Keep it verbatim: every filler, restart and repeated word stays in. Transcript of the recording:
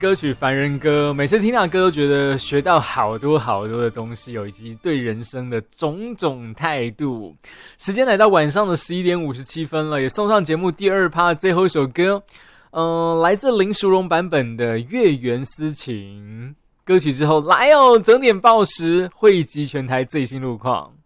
歌曲《凡人歌》，每次听到歌都觉得学到好多好多的东西，以及对人生的种种态度。时间来到晚上的十一点五十七分了，也送上节目第二趴最后一首歌，嗯、呃，来自林淑荣版本的《月圆思情》。歌曲之后来哦，整点报时汇集全台最新路况。